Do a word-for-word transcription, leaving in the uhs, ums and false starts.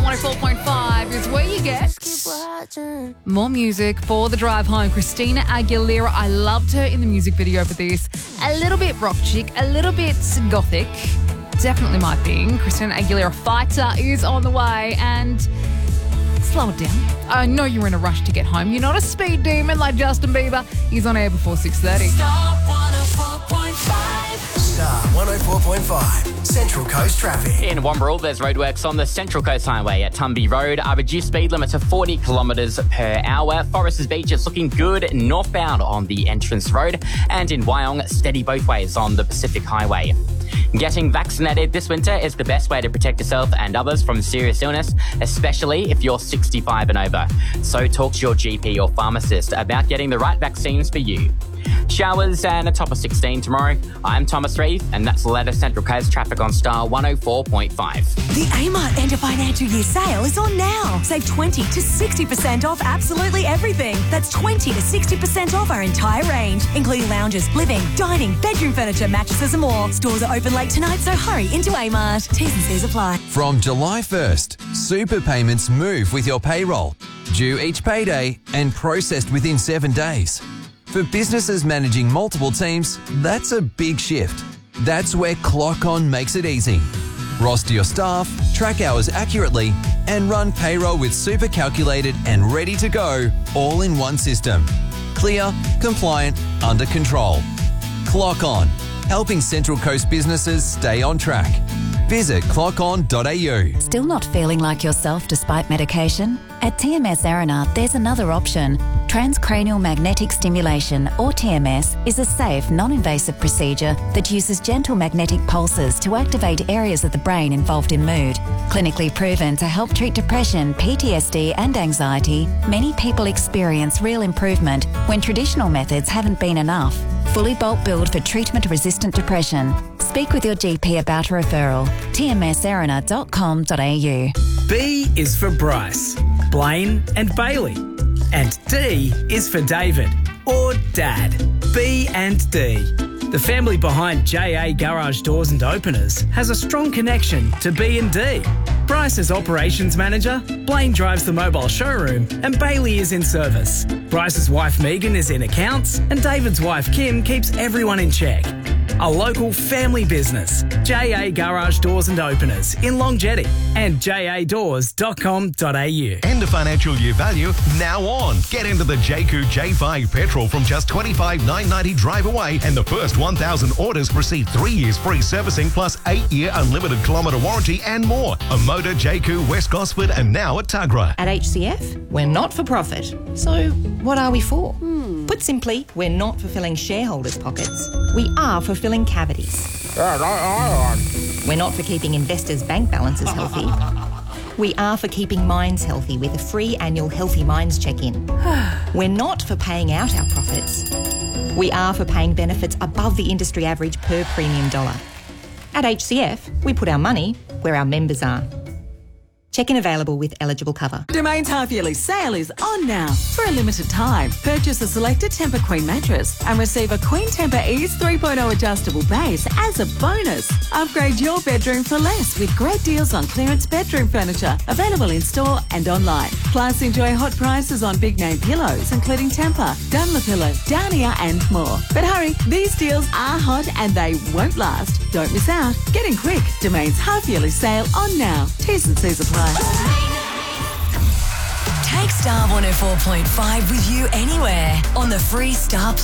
one oh four point five is where you get more music for the drive home. Christina Aguilera, I loved her in the music video for this. A little bit rock chick, a little bit gothic. Definitely my thing. Christina Aguilera, Fighter, is on the way, and slow it down. I know you're in a rush to get home. You're not a speed demon like Justin Bieber. He's on air before six thirty. Star one oh four point five. Star one oh four point five. Central Coast traffic. In Wamberal, there's roadworks on the Central Coast Highway at Tumby Road. A reduced speed limit to forty kilometres per hour. Foresters Beach is looking good northbound on the entrance road. And in Wyong, steady both ways on the Pacific Highway. Getting vaccinated this winter is the best way to protect yourself and others from serious illness, especially if you're sixty-five and over. So talk to your G P or pharmacist about getting the right vaccines for you. Showers and a top of sixteen tomorrow. I'm Thomas Reeve, and that's the latest Central Coast traffic on Star one oh four point five. The Amart end of financial year sale is on now. Save twenty to sixty percent off absolutely everything. That's twenty to sixty percent off our entire range, including lounges, living, dining, bedroom furniture, mattresses and more. Stores are open late tonight, so hurry into Amart. T's and C's apply. From July first, super payments move with your payroll. Due each payday and processed within seven days. For businesses managing multiple teams, that's a big shift. That's where Clock On makes it easy. Roster your staff, track hours accurately, and run payroll with super calculated and ready to go, all in one system. Clear, compliant, under control. Clock On, helping Central Coast businesses stay on track. Visit clock on dot a u. Still not feeling like yourself despite medication? At T M S Arena, there's another option. Transcranial magnetic stimulation, or T M S, is a safe, non-invasive procedure that uses gentle magnetic pulses to activate areas of the brain involved in mood. Clinically proven to help treat depression, P T S D and anxiety, many people experience real improvement when traditional methods haven't been enough. Fully bulk billed for treatment-resistant depression. Speak with your G P about a referral. T M S arena dot com dot a u. B is for Bryce, Blaine and Bailey. And D is for David, or Dad. B and D. The family behind J A Garage Doors and Openers has a strong connection to B and D. Bryce is operations manager, Blaine drives the mobile showroom, and Bailey is in service. Bryce's wife Megan is in accounts, and David's wife Kim keeps everyone in check. A local family business, J A Garage Doors and Openers in Longjetty and j a doors dot com dot a u. End of financial year value now on. Get into the J Q J five petrol from just twenty-five thousand nine hundred ninety drive away, and the first one thousand orders receive three years free servicing plus eight year unlimited kilometre warranty and more. A Motor, J Q, West Gosford and now at Tugra. At H C F, we're not for profit. So what are we for? Hmm. Put simply, we're not for filling shareholders' pockets. We are for filling cavities. We're not for keeping investors' bank balances healthy. We are for keeping minds healthy with a free annual Healthy Minds check-in. We're not for paying out our profits. We are for paying benefits above the industry average per premium dollar. At H C F, we put our money where our members are. Check-in available with eligible cover. Domain's half-yearly sale is on now. For a limited time, purchase a selected Tempur Queen mattress and receive a Queen Tempur Ease three point oh adjustable base as a bonus. Upgrade your bedroom for less with great deals on clearance bedroom furniture available in store and online. Plus, enjoy hot prices on big-name pillows, including Tempur, Dunlopillow, Downia and more. But hurry, these deals are hot and they won't last. Don't miss out. Get in quick. Domain's half-yearly sale on now. T's and C's apply. Take Star one oh four point five with you anywhere on the free Star Plus